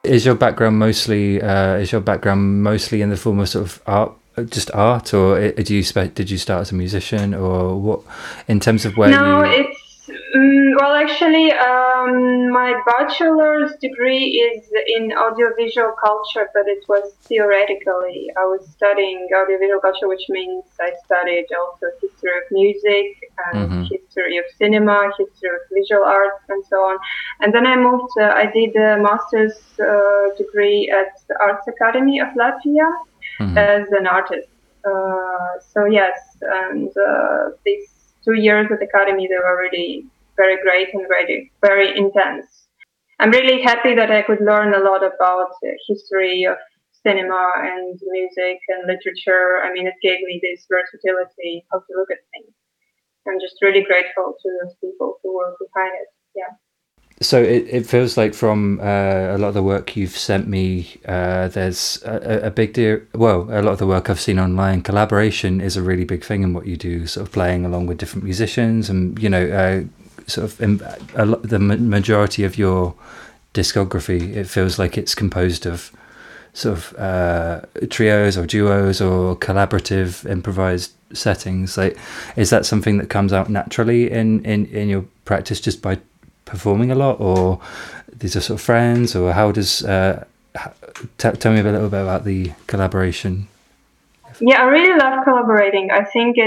Is your background mostly in the form of sort of art, just art, or did you start as a musician, or what? In terms of where No, you, it's well, actually, my bachelor's degree is in audiovisual culture, but it was theoretically. I was studying audiovisual culture, which means I studied also history of music and hmm history of cinema, history of visual arts, and so on. And then I moved. I did a master's degree at the Arts Academy of Latvia hmm as an artist. So yes, and these 2 years at the academy, they were really very great and very very intense. I'm really happy that I could learn a lot about the history of cinema and music and literature. I mean, it gave me this versatility how to look at things. I'm just really grateful to those people who were behind it. Yeah. so it feels like from a lot of the work you've sent me, there's a big deal. Well, a lot of the work I've seen online, collaboration is a really big thing in what you do, sort of playing along with different musicians, and sort of the majority of your discography, it feels like it's composed of sort of trios or duos or collaborative improvised settings. Like, is that something that comes out naturally in your practice just by performing a lot, or these are sort of friends, or how does tell me a little bit about the collaboration? Yeah, I really love collaborating. I think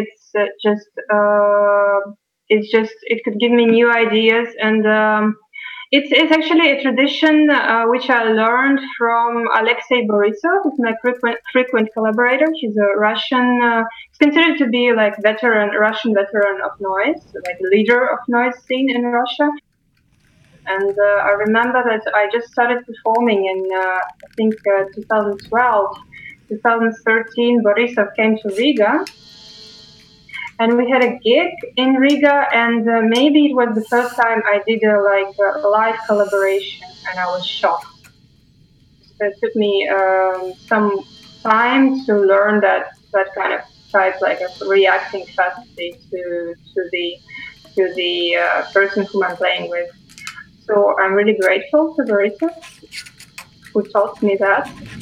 it's just it could give me new ideas, and it's actually a tradition which I learned from Alexei Borisov. He's my frequent collaborator. He's a Russian. He's considered to be like Russian veteran of noise, like leader of noise scene in Russia. And I remember that I just started performing in I think 2012. 2013, Borisov came to Riga, and we had a gig in Riga, and maybe it was the first time I did a live collaboration, and I was shocked. It took me some time to learn that kind of type, like of reacting fastly to the person whom I'm playing with. So I'm really grateful to Borisov who taught me that.